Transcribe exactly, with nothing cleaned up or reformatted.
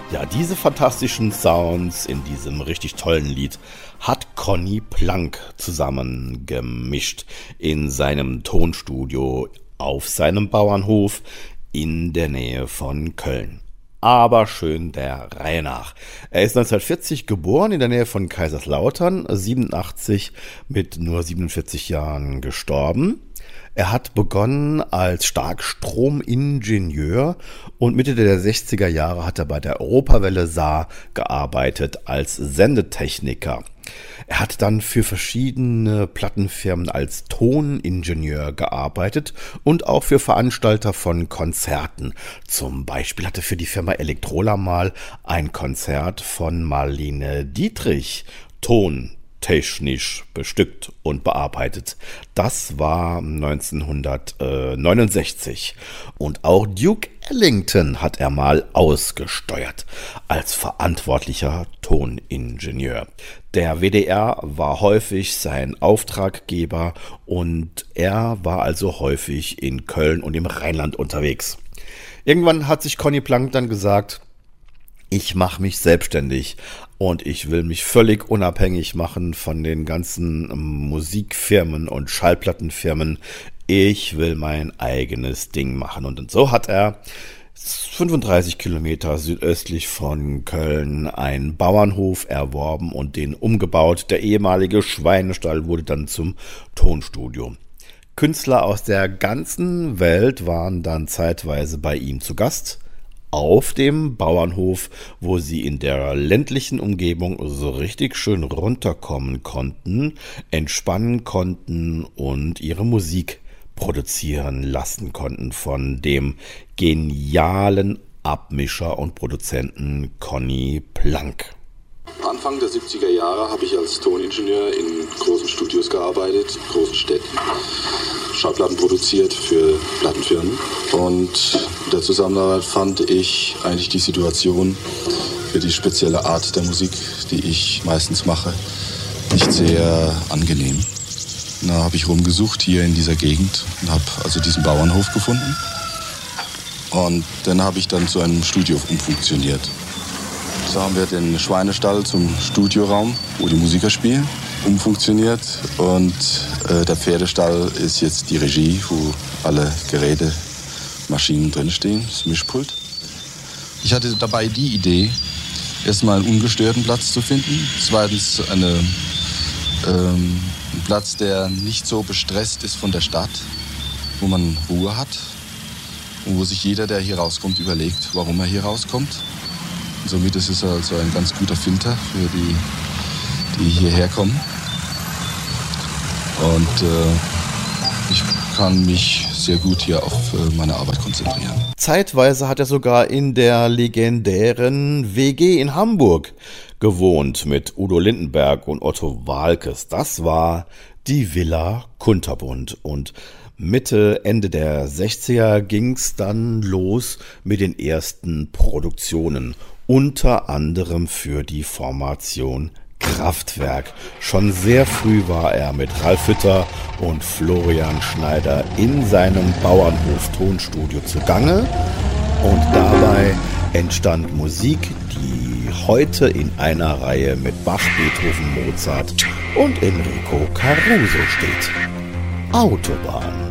Ja, diese fantastischen Sounds in diesem richtig tollen Lied hat Conny Plank zusammengemischt in seinem Tonstudio auf seinem Bauernhof in der Nähe von Köln. Aber schön der Reihe nach. Er ist neunzehnhundertvierzig geboren in der Nähe von Kaiserslautern, siebenundachtzig mit nur siebenundvierzig Jahren gestorben. Er hat begonnen als Starkstromingenieur und Mitte der sechziger Jahre hat er bei der Europawelle Saar gearbeitet als Sendetechniker. Er hat dann für verschiedene Plattenfirmen als Toningenieur gearbeitet und auch für Veranstalter von Konzerten. Zum Beispiel hatte für die Firma Elektrola mal ein Konzert von Marlene Dietrich Ton technisch bestückt und bearbeitet. Das war neunzehnhundertneunundsechzig. Und auch Duke Ellington hat er mal ausgesteuert als verantwortlicher Toningenieur. Der W D R war häufig sein Auftraggeber und er war also häufig in Köln und im Rheinland unterwegs. Irgendwann hat sich Conny Plank dann gesagt, ich mache mich selbstständig und ich will mich völlig unabhängig machen von den ganzen Musikfirmen und Schallplattenfirmen. Ich will mein eigenes Ding machen. Und so hat er fünfunddreißig Kilometer südöstlich von Köln einen Bauernhof erworben und den umgebaut. Der ehemalige Schweinestall wurde dann zum Tonstudio. Künstler aus der ganzen Welt waren dann zeitweise bei ihm zu Gast auf dem Bauernhof, wo sie in der ländlichen Umgebung so richtig schön runterkommen konnten, entspannen konnten und ihre Musik produzieren lassen konnten von dem genialen Abmischer und Produzenten Conny Plank. Anfang der siebziger Jahre habe ich als Toningenieur in großen Studios gearbeitet, in großen Städten, Schallplatten produziert für Plattenfirmen. Und in der Zusammenarbeit fand ich eigentlich die Situation für die spezielle Art der Musik, die ich meistens mache, nicht sehr angenehm. Da habe ich rumgesucht hier in dieser Gegend und habe also diesen Bauernhof gefunden. Und dann habe ich dann zu einem Studio umfunktioniert. So haben wir den Schweinestall zum Studioraum, wo die Musiker spielen, umfunktioniert. Und äh, der Pferdestall ist jetzt die Regie, wo alle Geräte, Maschinen drinstehen, das Mischpult. Ich hatte dabei die Idee, erstmal einen ungestörten Platz zu finden. Zweitens eine, ähm, einen Platz, der nicht so bestresst ist von der Stadt, wo man Ruhe hat. Und wo sich jeder, der hier rauskommt, überlegt, warum er hier rauskommt. Und somit ist es also ein ganz guter Filter für die, die hierher kommen. Und äh, ich kann mich sehr gut hier auf äh, meine Arbeit konzentrieren. Zeitweise hat er sogar in der legendären W G in Hamburg gewohnt mit Udo Lindenberg und Otto Waalkes. Das war die Villa Kunterbund. Und Mitte, Ende der sechziger ging es dann los mit den ersten Produktionen. Unter anderem für die Formation Kraftwerk. Schon sehr früh war er mit Ralf Hütter und Florian Schneider in seinem Bauernhof-Tonstudio zugange. Und dabei entstand Musik, die heute in einer Reihe mit Bach, Beethoven, Mozart und Enrico Caruso steht. Autobahn.